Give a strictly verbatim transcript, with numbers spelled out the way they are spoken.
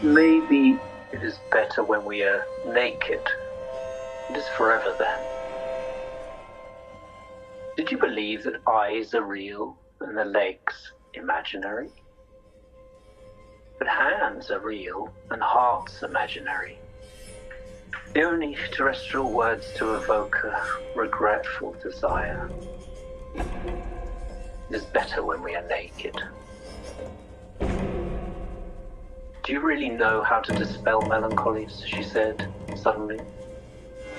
Maybe it is better when we are naked. It is forever then. Did you believe that eyes are real and the legs imaginary? But hands are real and hearts imaginary. The only terrestrial words to evoke a regretful desire. It is better when we are naked. Do you really know how to dispel melancholies? She said, suddenly.